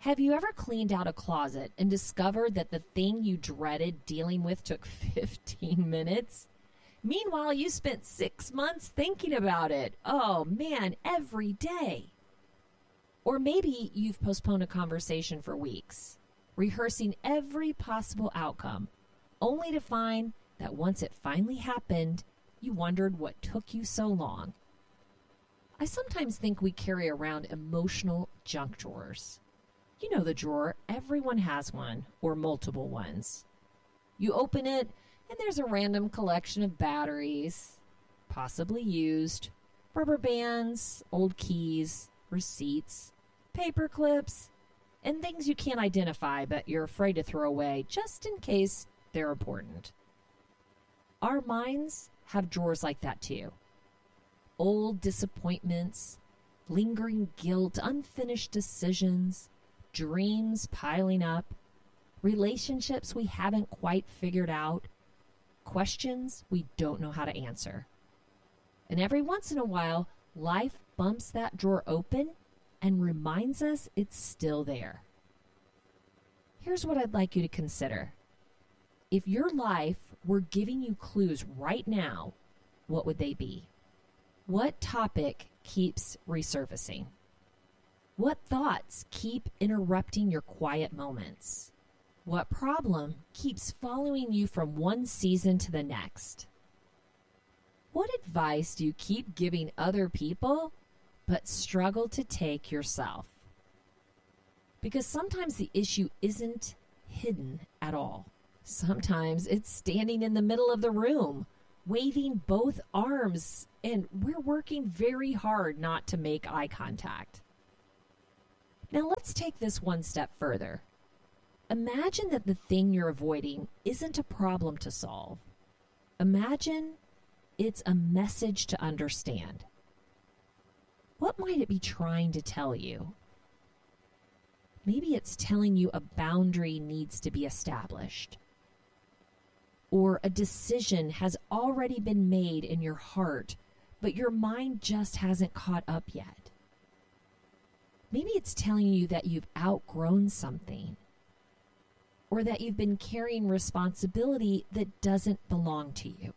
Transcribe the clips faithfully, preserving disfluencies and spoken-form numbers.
Have you ever cleaned out a closet and discovered that the thing you dreaded dealing with took fifteen minutes? Meanwhile, you spent six months thinking about it. Oh man, every day. Or maybe you've postponed a conversation for weeks, rehearsing every possible outcome, only to find that once it finally happened, you wondered what took you so long. I sometimes think we carry around emotional junk drawers. You know the drawer, everyone has one, or multiple ones. You open it, and there's a random collection of batteries, possibly used, rubber bands, old keys, receipts, paper clips, and things you can't identify but you're afraid to throw away just in case they're important. Our minds have drawers like that too. Old disappointments, lingering guilt, unfinished decisions, dreams piling up, relationships we haven't quite figured out, questions we don't know how to answer. And every once in a while, life bumps that drawer open and reminds us it's still there. Here's what I'd like you to consider. If your life were giving you clues right now, what would they be? What topic keeps resurfacing? What thoughts keep interrupting your quiet moments? What problem keeps following you from one season to the next? What advice do you keep giving other people but struggle to take yourself? Because sometimes the issue isn't hidden at all. Sometimes it's standing in the middle of the room, waving both arms, and we're working very hard not to make eye contact. Now let's take this one step further. Imagine that the thing you're avoiding isn't a problem to solve. Imagine it's a message to understand. What might it be trying to tell you? Maybe it's telling you a boundary needs to be established. Or a decision has already been made in your heart, but your mind just hasn't caught up yet. Maybe it's telling you that you've outgrown something, or that you've been carrying responsibility that doesn't belong to you.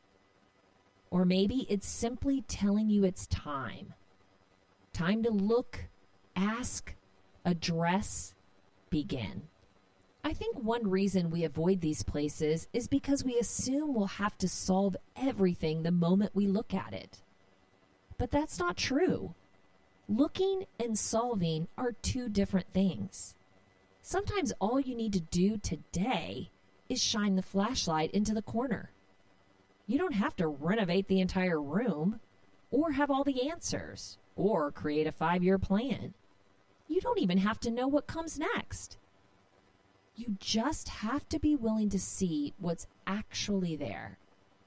Or maybe it's simply telling you it's time. Time to look, ask, address, begin. I think one reason we avoid these places is because we assume we'll have to solve everything the moment we look at it. But that's not true. Looking and solving are two different things. Sometimes all you need to do today is shine the flashlight into the corner. You don't have to renovate the entire room, or have all the answers, or create a five-year plan. You don't even have to know what comes next. You just have to be willing to see what's actually there.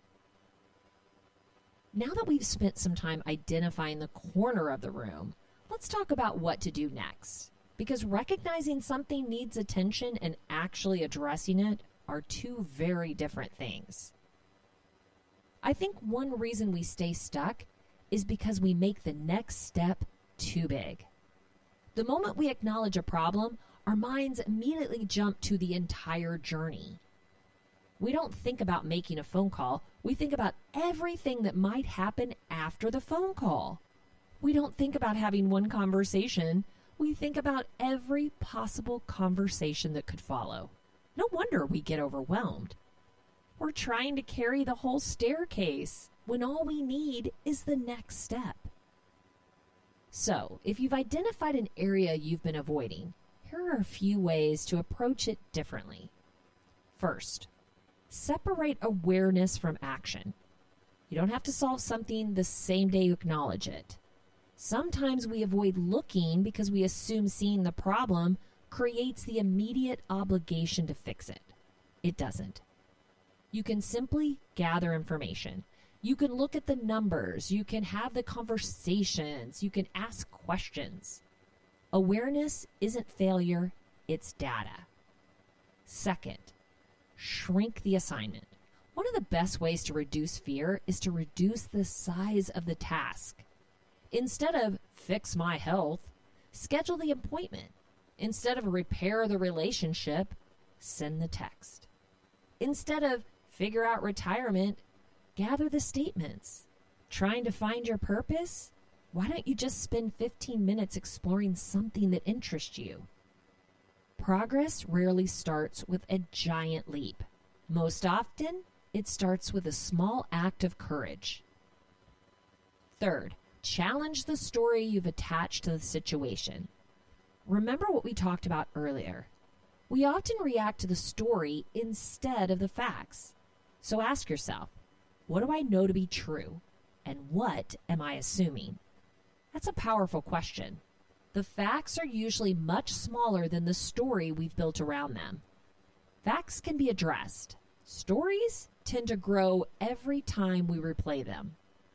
Now that we've spent some time identifying the corner of the room, let's talk about what to do next. Because recognizing something needs attention and actually addressing it are two very different things. I think one reason we stay stuck is because we make the next step too big. The moment we acknowledge a problem, our minds immediately jump to the entire journey. We don't think about making a phone call. We think about everything that might happen after the phone call. We don't think about having one conversation. We think about every possible conversation that could follow. No wonder we get overwhelmed. We're trying to carry the whole staircase when all we need is the next step. So, if you've identified an area you've been avoiding, here are a few ways to approach it differently. First, separate awareness from action. You don't have to solve something the same day you acknowledge it. Sometimes we avoid looking because we assume seeing the problem creates the immediate obligation to fix it. It doesn't. You can simply gather information. You can look at the numbers. You can have the conversations. You can ask questions. Awareness isn't failure, it's data. Second, shrink the assignment. One of the best ways to reduce fear is to reduce the size of the task. Instead of fix my health, schedule the appointment. Instead of repair the relationship, send the text. Instead of figure out retirement, gather the statements. Trying to find your purpose? Why don't you just spend fifteen minutes exploring something that interests you? Progress rarely starts with a giant leap. Most often, it starts with a small act of courage. Third, challenge the story you've attached to the situation. Remember what we talked about earlier. We often react to the story instead of the facts. So ask yourself, what do I know to be true? And what am I assuming? That's a powerful question. The facts are usually much smaller than the story we've built around them. Facts can be addressed. Stories tend to grow every time we replay them.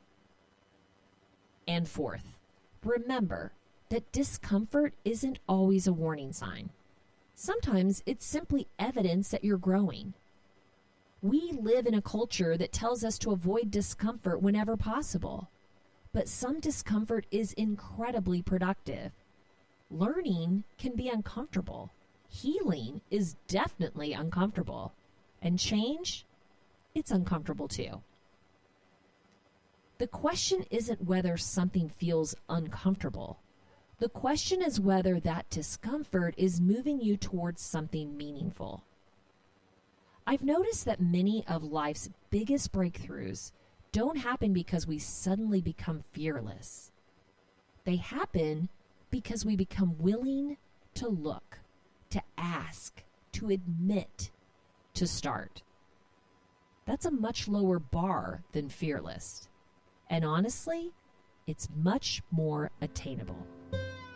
And fourth, remember that discomfort isn't always a warning sign. Sometimes it's simply evidence that you're growing. We live in a culture that tells us to avoid discomfort whenever possible. But some discomfort is incredibly productive. Learning can be uncomfortable. Healing is definitely uncomfortable. And change, it's uncomfortable too. The question isn't whether something feels uncomfortable. The question is whether that discomfort is moving you towards something meaningful. I've noticed that many of life's biggest breakthroughs don't happen because we suddenly become fearless. They happen because we become willing to look, to ask, to admit, to start. That's a much lower bar than fearless. And honestly, it's much more attainable.